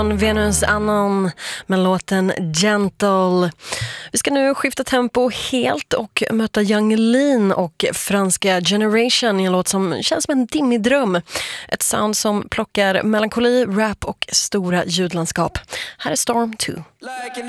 Venus Anon med låten Gentle. Vi ska nu skifta tempo helt och möta Yung Lean och franska Generation i en låt som känns som en dimmig dröm. Ett sound som plockar melankoli, rap och stora ljudlandskap. Här är Storm 2.